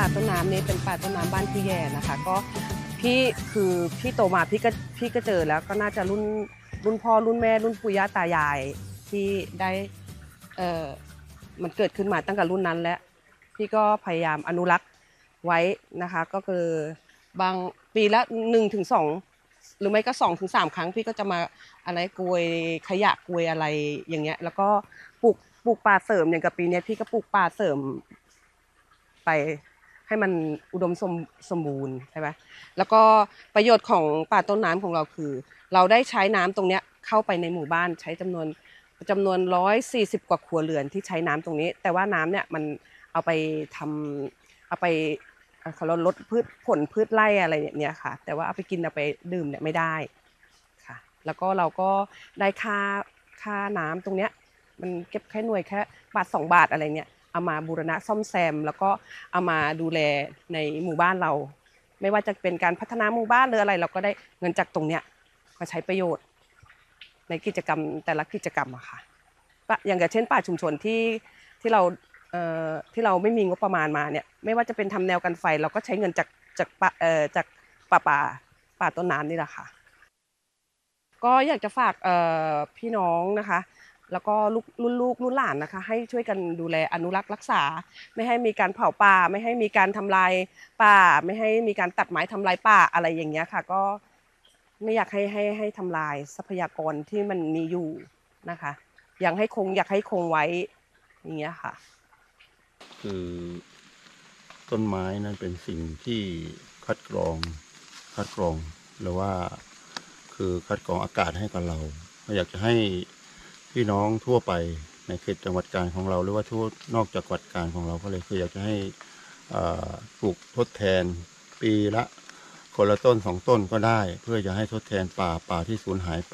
าต้นน้ำนี้เป็นป่าต้นน้ำบ้านพี่แย่นะคะก็พี่โตมาพี่ก็เจอแล้วก็น่าจะรุ่นพ่อรุ่นแม่รุ่นปู่ย่าตายายที่ได้มันเกิดขึ้นมาตั้งแต่รุ่นนั้นแล้วพี่ก็พยายามอนุรักษ์ไว้นะคะก็คือบางปีละ1 ถึง 2หรือไม่ก็2 ถึง 3 ครั้งพี่ก็จะมาอะไรกลวยขยะกลวยอะไรอย่างเงี้ยแล้วก็ปลูกป่าเสริมอย่างกับปีนี้พี่ก็ปลูกป่าเสริมไปให้มันอุดมสมบูรณ์ใช่ไหมแล้วก็ประโยชน์ของป่าต้นน้ำของเราคือเราได้ใช้น้ำตรงเนี้ยเข้าไปในหมู่บ้านใช้จำนวน140 กว่าครัวเรือนที่ใช้น้ำตรงนี้แต่ว่าน้ำเนี่ยมันเอาไปเขาลดพืชไร่อะไรอย่างเนี้ยค่ะแต่ว่าเอาไปกินเอาไปดื่มเนี่ยไม่ได้ค่ะแล้วก็เราก็ได้ค่าน้ำตรงเนี้ยมันเก็บแค่หน่วยแค่1 บาท 2 บาทอะไรเนี้ยเอามาบูรณะซ่อมแซมแล้วก็เอามาดูแลในหมู่บ้านเราไม่ว่าจะเป็นการพัฒนาหมู่บ้านหรืออะไรเราก็ได้เงินจากตรงเนี้ยมาใช้ประโยชน์ในกิจกรรมแต่ละกิจกรรมอะค่ะอย่างเช่นป่าชุมชนที่เราไม่มีงบประมาณมาเนี่ยไม่ว่าจะเป็นทำแนวกันไฟเราก็ใช้เงินจากป่าต้นน้ำนี่แหละค่ะก็อยากจะฝากพี่น้องนะคะแล้วก็รุ่นหลานนะคะให้ช่วยกันดูแลอนุรักษ์รักษาไม่ให้มีการเผาป่าไม่ให้มีการทำลายป่าไม่ให้มีการตัดไม้ทำลายป่าอะไรอย่างเงี้ยค่ะก็ไม่อยากให้ทำลายทรัพยากรที่มันมีอยู่นะคะอยากให้คงไว้อย่างเงี้ยค่ะคือต้นไม้นั้นเป็นสิ่งที่คัดกรองหรือว่าคือคัดกรองอากาศให้กับเราอยากจะให้พี่น้องทั่วไปในเขตจังหวัดกาญของเราหรือว่าทั่วนอกจากจังหวัดกาญของเราก็เลยคืออยากจะให้ปลูกทดแทนปีละคนละต้น2 ต้นก็ได้เพื่อจะให้ทดแทนป่าที่สูญหาย